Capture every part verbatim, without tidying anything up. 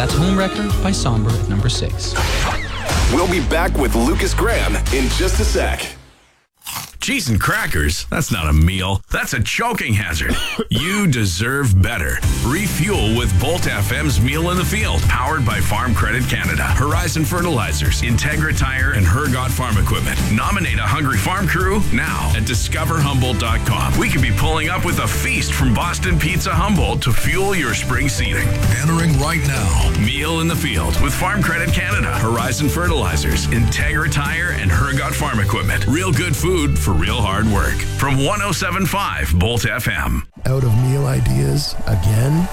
That's Homewrecker by Somber at number six. We'll be back with Lucas Graham in just a sec. Cheese and crackers? That's not a meal. That's a choking hazard. You deserve better. Refuel with Bolt F M's Meal in the Field, powered by Farm Credit Canada, Horizon Fertilizers, Integra Tire, and Hergot Farm Equipment. Nominate a hungry farm crew now at discover humboldt dot com. We could be pulling up with a feast from Boston Pizza Humboldt to fuel your spring seeding. Entering right now. Meal in the Field with Farm Credit Canada, Horizon Fertilizers, Integra Tire, and Hergot Farm Equipment. Real good food for real hard work. From one oh seven point five Bolt F M. Out of meal ideas again?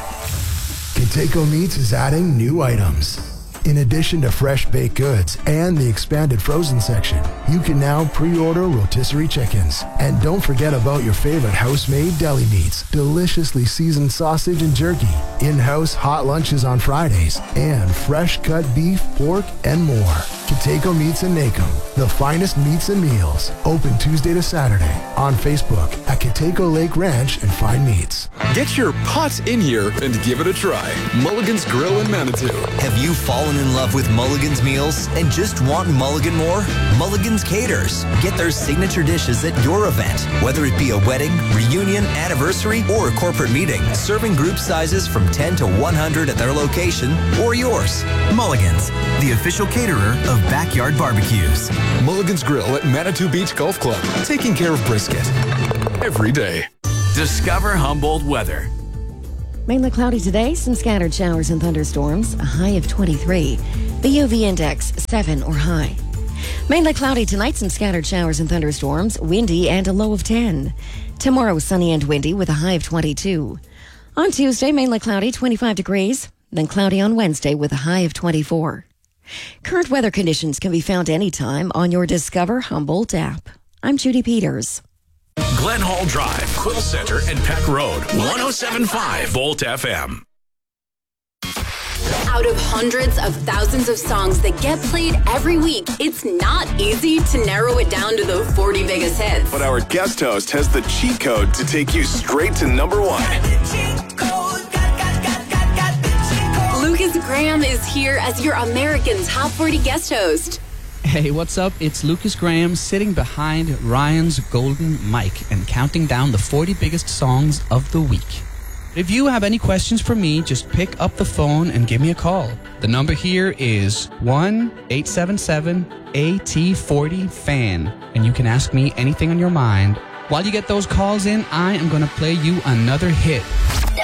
Cateco Meats is adding new items. In addition to fresh baked goods and the expanded frozen section, you can now pre-order rotisserie chickens. And don't forget about your favorite house-made deli meats, deliciously seasoned sausage and jerky, in-house hot lunches on Fridays, and fresh cut beef, pork, and more. Cateco Meats in Nacum, the finest meats and meals. Open Tuesday to Saturday on Facebook at Cateco Lake Ranch and Fine Meats. Get your pot in here and give it a try. Mulligan's Grill in Manitou. Have you fallen in love with Mulligan's meals and just want Mulligan more? Mulligan's caters. Get their signature dishes at your event, whether it be a wedding, reunion, anniversary, or a corporate meeting. Serving group sizes from ten to one hundred at their location or yours. Mulligan's, the official caterer of backyard barbecues. Mulligan's Grill at Manitou Beach Golf Club. Taking care of brisket every day. Discover Humboldt weather. Mainly cloudy today, some scattered showers and thunderstorms, a high of twenty-three. The U V index, seven or high. Mainly cloudy tonight, some scattered showers and thunderstorms, windy and a low of ten. Tomorrow, sunny and windy with a high of twenty-two. On Tuesday, mainly cloudy, twenty-five degrees. Then cloudy on Wednesday with a high of twenty-four. Current weather conditions can be found anytime on your Discover Humboldt app. I'm Judy Peters. Glen Hall Drive, Quill Center, and Peck Road. one oh seven point five Bolt F M. Out of hundreds of thousands of songs that get played every week, it's not easy to narrow it down to the forty biggest hits. But our guest host has the cheat code to take you straight to number one. Lucas Graham is here as your American Top forty guest host. Hey, what's up? It's Lucas Graham sitting behind Ryan's golden mic and counting down the forty biggest songs of the week. If you have any questions for me, just pick up the phone and give me a call. The number here is one eight seven seven A T forty fan, and you can ask me anything on your mind. While you get those calls in, I am going to play you another hit.